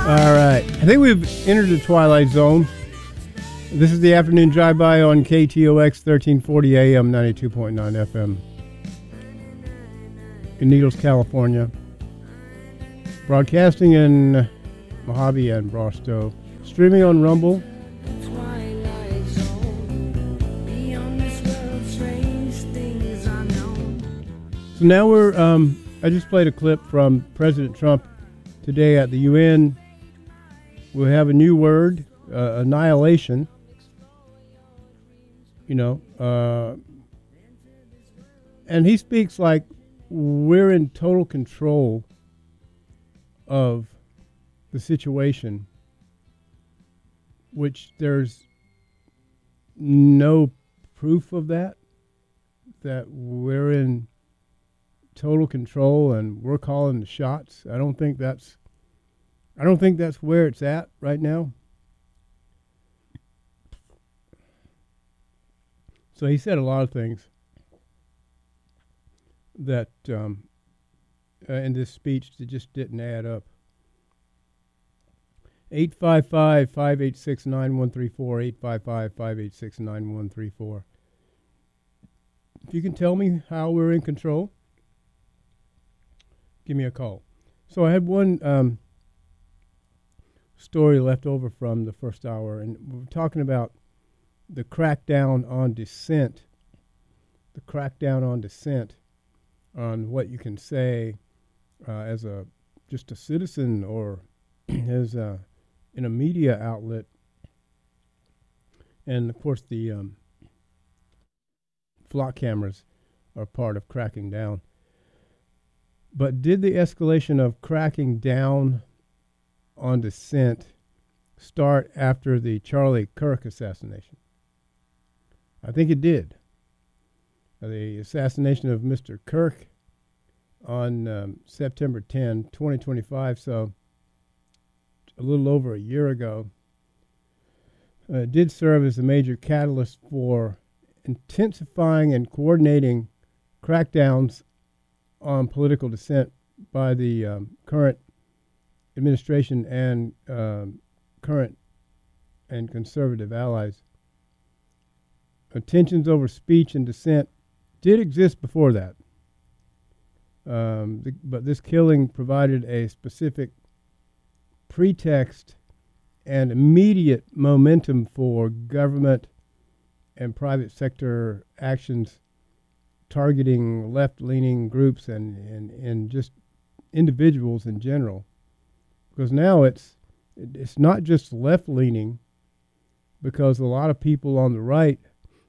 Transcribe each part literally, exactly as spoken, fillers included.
All right. I think we've entered the twilight zone. This is the afternoon drive-by on K T O X thirteen forty A M, ninety-two point nine F M in Needles, California. Broadcasting in Mojave and Barstow. Streaming on Rumble. So now we're, um, I just played a clip from President Trump today at the U N. We have a new word, uh, annihilation. You know, uh, and he speaks like we're in total control of the situation, which there's no proof of that, that we're in total control and we're calling the shots. I don't think that's, I don't think that's where it's at right now. So he said a lot of things that um, uh, in this speech that just didn't add up. eight five five, five eight six, nine one three four, eight five five, five eight six, nine one three four. If you can tell me how we're in control, give me a call. So I had one um, story left over from the first hour, and we were talking about the crackdown on dissent, the crackdown on dissent, on what you can say uh, as a just a citizen or as a, in a media outlet, and of course the um, flock cameras are part of cracking down. But did the escalation of cracking down on dissent start after the Charlie Kirk assassination? I think it did. Uh, the assassination of Mister Kirk on um, September tenth, twenty twenty-five, so a little over a year ago, uh, did serve as a major catalyst for intensifying and coordinating crackdowns on political dissent by the um, current administration and um, current and conservative allies. Uh, tensions over speech and dissent did exist before that. Um, the, but this killing provided a specific pretext and immediate momentum for government and private sector actions targeting left-leaning groups and, and, and just individuals in general. Because now it's it's not just left-leaning, because a lot of people on the right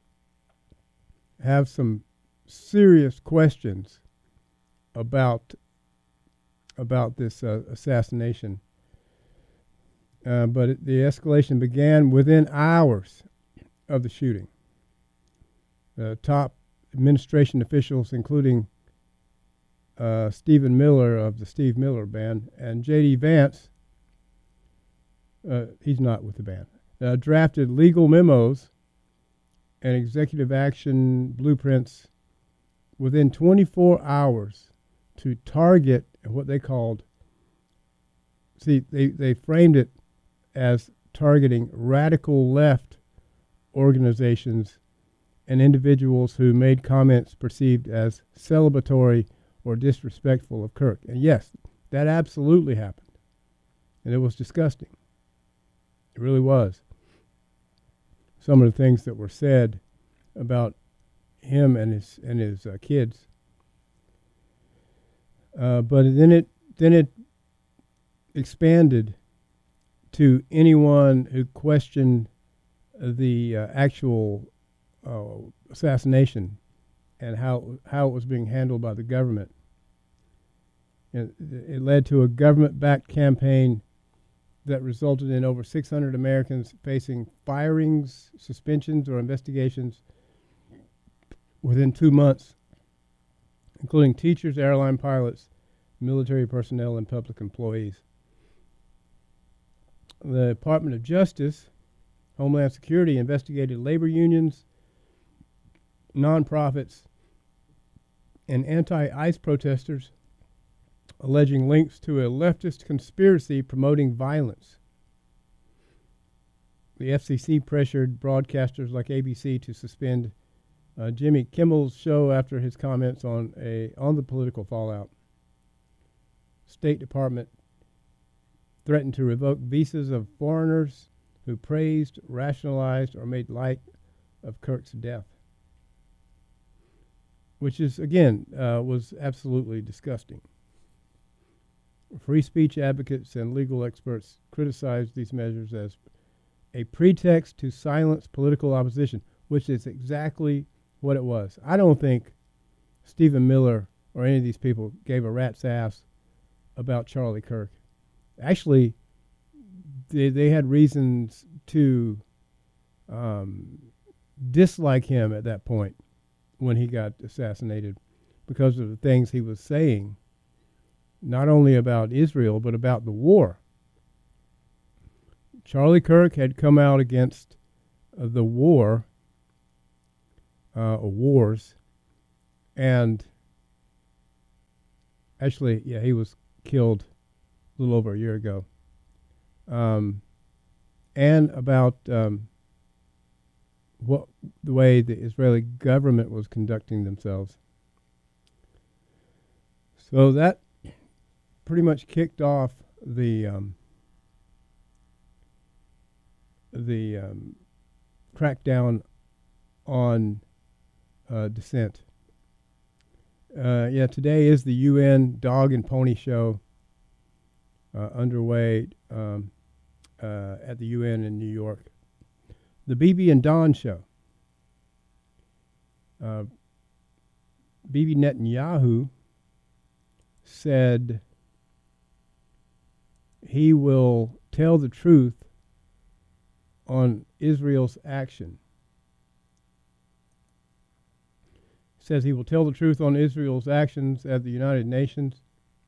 have some serious questions about about this uh, assassination. Uh, but it, the escalation began within hours of the shooting. Uh, top administration officials, including uh, Stephen Miller of the Steve Miller Band and J D Vance, uh, he's not with the band, uh, drafted legal memos and executive action blueprints within twenty-four hours to target what they called, see, they, they framed it as targeting radical left organizations and individuals who made comments perceived as celebratory or disrespectful of Kirk. And yes, that absolutely happened. And it was disgusting. It really was. Some of the things that were said about him and his and his uh, kids. Uh, but then it then it expanded to anyone who questioned the uh, actual uh, assassination and how how it was being handled by the government. It, it led to a government-backed campaign that resulted in over six hundred Americans facing firings, suspensions, or investigations within two months, including teachers, airline pilots, military personnel, and public employees. The Department of Justice, Homeland Security investigated labor unions, nonprofits, and anti-ICE protesters alleging links to a leftist conspiracy promoting violence. The F C C pressured broadcasters like A B C to suspend uh, Jimmy Kimmel's show after his comments on a on the political fallout. State Department threatened to revoke visas of foreigners who praised, rationalized, or made light of Kirk's death, which is, again, uh, was absolutely disgusting. Free speech advocates and legal experts criticized these measures as a pretext to silence political opposition, which is exactly what it was. I don't think Stephen Miller or any of these people gave a rat's ass about Charlie Kirk. Actually, they, they had reasons to um, dislike him at that point when he got assassinated because of the things he was saying, not only about Israel, but about the war. Charlie Kirk had come out against uh, the war, uh, or wars, and actually, yeah, he was killed a little over a year ago, um, and about um, what the way the Israeli government was conducting themselves. So that pretty much kicked off the um, the um, crackdown on uh, dissent. Uh, yeah, today is the U N Dog and Pony Show uh, underway um, uh, at the U N in New York. The Bibi and Don Show. Uh, Bibi Netanyahu said he will tell the truth on Israel's action. Says he will tell the truth on Israel's actions at the United Nations.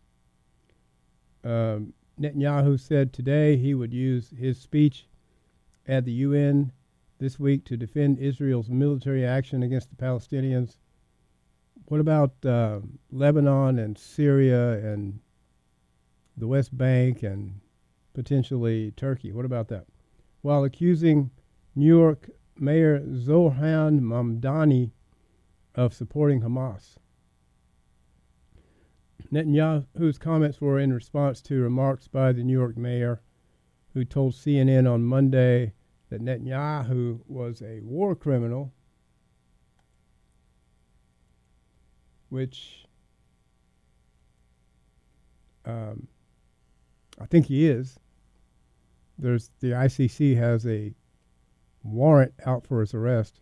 Um, Netanyahu said today he would use his speech at the U N this week to defend Israel's military action against the Palestinians. What about uh, Lebanon and Syria and the West Bank and potentially Turkey? What about that? While accusing New York Mayor Zohran Mamdani of supporting Hamas. Netanyahu's comments were in response to remarks by the New York mayor, who told C N N on Monday that Netanyahu was a war criminal, which um, I think he is. There's the I C C has a warrant out for his arrest.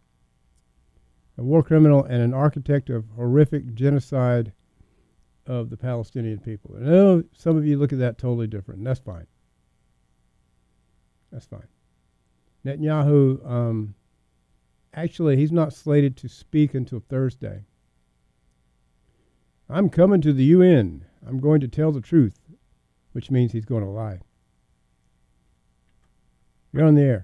A war criminal and an architect of horrific genocide of the Palestinian people. I know some of you look at that totally different, and that's fine. That's fine. Netanyahu, um, actually, he's not slated to speak until Thursday. I'm coming to the U N. I'm going to tell the truth, which means he's going to lie. You're on the air.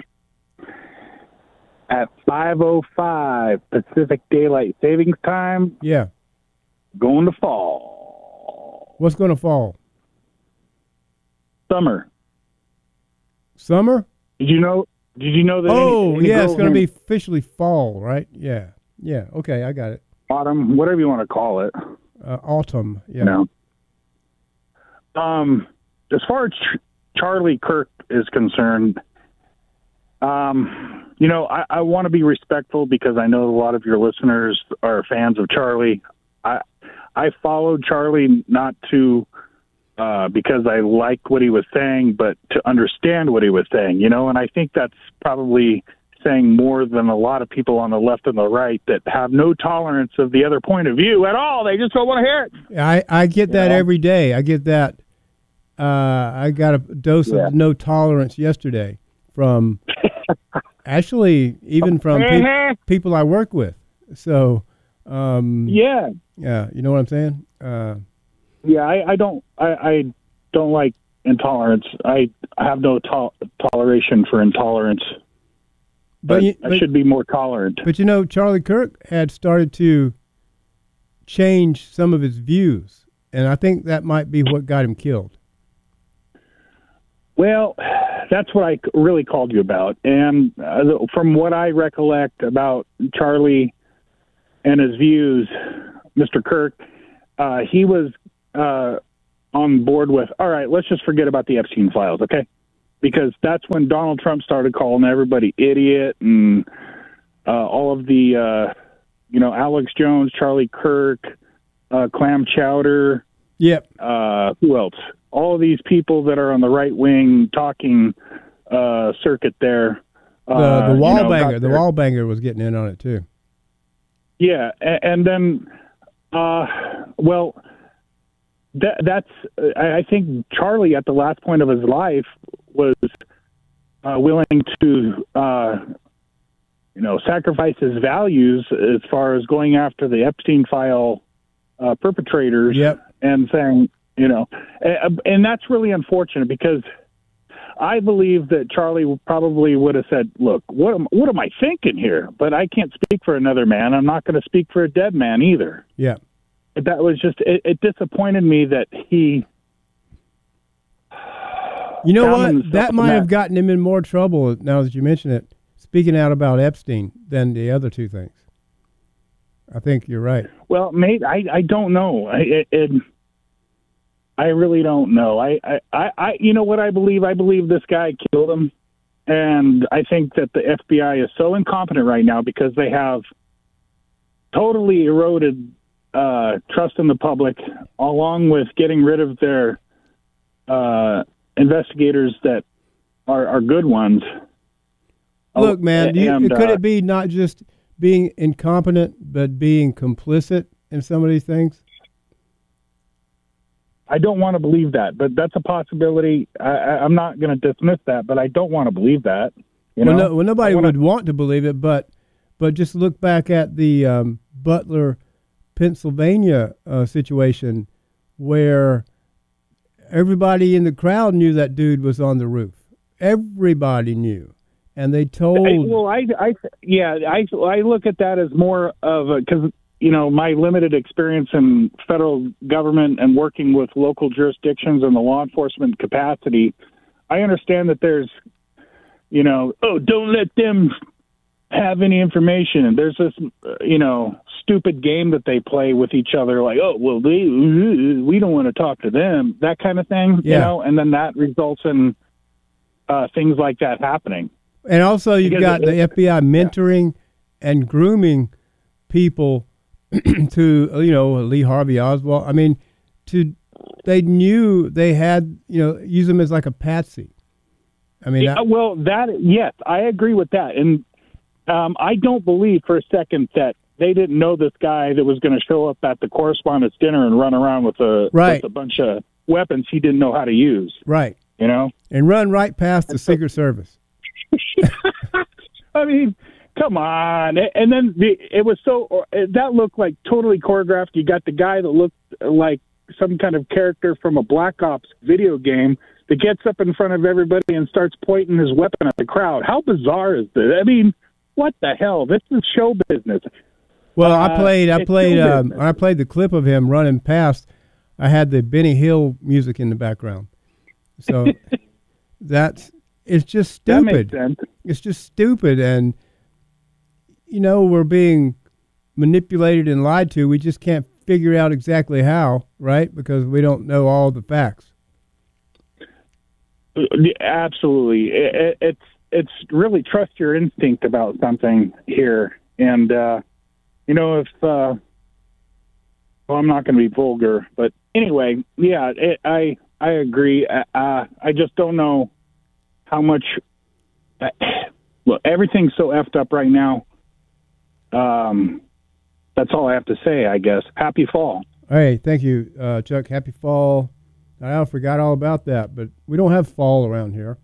At five oh five Pacific Daylight Savings Time. Yeah. Going to fall. What's going to fall? Summer. Summer? Did you know? Did you know that? Oh, any, any yeah, it's going to be named officially fall, right? Yeah. Yeah. Okay, I got it. autumn, whatever you want to call it. Uh, autumn. Yeah. You know? Um, as far as Ch- Charlie Kirk is concerned, um, you know, I, I want to be respectful because I know a lot of your listeners are fans of Charlie. I I followed Charlie not to uh, because I like what he was saying, but to understand what he was saying, you know, and I think that's probably saying more than a lot of people on the left and the right that have no tolerance of the other point of view at all. They just don't want to hear it. I, I get that know? every day. I get that. Uh, I got a dose Yeah. of no tolerance yesterday from actually even from pe- people I work with. So, um, Yeah. yeah, you know what I'm saying? Uh, Yeah, I, I don't I, I don't like intolerance. I have no to- toleration for intolerance. but, But you, I but, should be more tolerant. but you know, Charlie Kirk had started to change some of his views, and I think that might be what got him killed. Well, that's what I really called you about. And uh, from what I recollect about Charlie and his views, Mister Kirk, uh, he was uh, on board with, all right, let's just forget about the Epstein files, okay? Because that's when Donald Trump started calling everybody idiot and uh, all of the, uh, you know, Alex Jones, Charlie Kirk, uh, Clam Chowder. Yep. Uh, who else? All of these people that are on the right wing talking uh, circuit there. The, uh, the wall you know, banger, the their, wall banger was getting in on it too. Yeah, and, and then, uh, well, that, that's. I, I think Charlie, at the last point of his life, was uh, willing to, uh, you know, sacrifice his values as far as going after the Epstein file uh, perpetrators. Yep. And saying, you know, and, and that's really unfortunate because I believe that Charlie probably would have said, look, what am, what am I thinking here? But I can't speak for another man. I'm not going to speak for a dead man either. Yeah. That was just, it, it disappointed me that he. You know what? That might that. have gotten him in more trouble, now that you mention it, speaking out about Epstein, than the other two things. I think you're right. Well, mate, I, I don't know. I, it, it, I really don't know. I, I, I, you know what I believe? I believe this guy killed him. And I think that the F B I is so incompetent right now because they have totally eroded uh, trust in the public, along with getting rid of their uh, investigators that are, are good ones. Look, man, do you, and, could uh, it be not just being incompetent, but being complicit in some of these things? I don't want to believe that, but that's a possibility. I, I, I'm not going to dismiss that, but I don't want to believe that. You well, know? no, well, nobody wanna... would want to believe it, but but just look back at the um, Butler, Pennsylvania uh, situation where everybody in the crowd knew that dude was on the roof. Everybody knew, and they told. I, well, I, I, yeah, I, I look at that as more of a because. You know, my limited experience in federal government and working with local jurisdictions in the law enforcement capacity, I understand that there's, you know, oh, don't let them have any information. And there's this, you know, stupid game that they play with each other, like, oh, well, they, we don't want to talk to them, that kind of thing, yeah. you know, and then that results in uh, things like that happening. And also you've because got it, the F B I mentoring yeah. and grooming people to, you know, Lee Harvey Oswald. I mean, to they knew they had, you know, use them as like a patsy. I mean, yeah, that, well, that yes, I agree with that, and um, I don't believe for a second that they didn't know this guy that was going to show up at the correspondence dinner and run around with a right. with a bunch of weapons he didn't know how to use. Right. You know, and run right past the Secret Service. I mean. Come on. And then the, it was so, that looked like totally choreographed. You got the guy that looked like some kind of character from a Black Ops video game that gets up in front of everybody and starts pointing his weapon at the crowd. How bizarre is this? I mean, what the hell? This is show business. Well, uh, I played, I played, um, I played the clip of him running past. I had the Benny Hill music in the background. So that's, it's just stupid. That makes sense. It's just stupid. And, you know, we're being manipulated and lied to. We just can't figure out exactly how, right? Because we don't know all the facts. Absolutely. It, it's it's really trust your instinct about something here. And, uh, you know, if, uh, well, I'm not going to be vulgar, but anyway, yeah, it, I, I agree. Uh, I just don't know how much, uh, look, everything's so effed up right now. Um, that's all I have to say, I guess. Happy fall. Hey, thank you, uh, Chuck. Happy fall. I forgot all about that, but we don't have fall around here.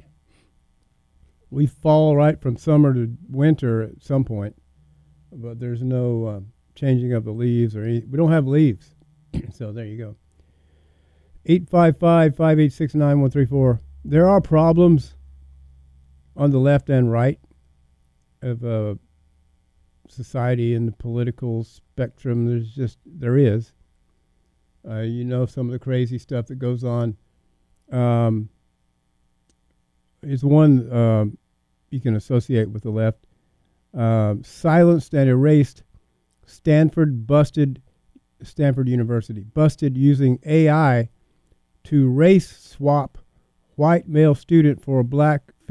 We fall right from summer to winter at some point, but there's no uh, changing of the leaves or any, we don't have leaves. So there you go. eight five five, five eight six, nine one three four. There are problems on the left and right of uh, society and the political spectrum. There's just, there is. Uh, you know some of the crazy stuff that goes on. Um, it's one um, you can associate with the left. Uh, silenced and erased. Stanford busted. Stanford University busted using A I to race swap white male student for a black